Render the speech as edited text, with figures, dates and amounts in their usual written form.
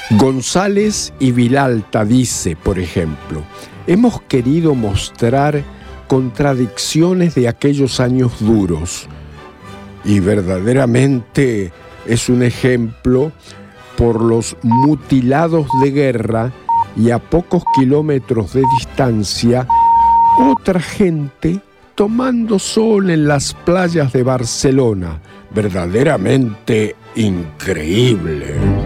González y Vilalta dice, por ejemplo, hemos querido mostrar contradicciones de aquellos años duros y verdaderamente es un ejemplo por los mutilados de guerra y a pocos kilómetros de distancia otra gente tomando sol en las playas de Barcelona. Verdaderamente increíble.